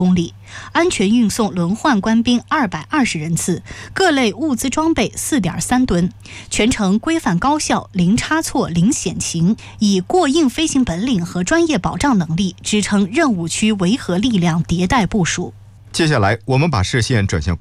公里，安全运送轮换官兵220人次，各类物资装备4.3吨，全程规范高效，零差错、零险情，以过硬飞行本领和专业保障能力支撑任务区维和力量迭代部署。 接下来，我们把视线转向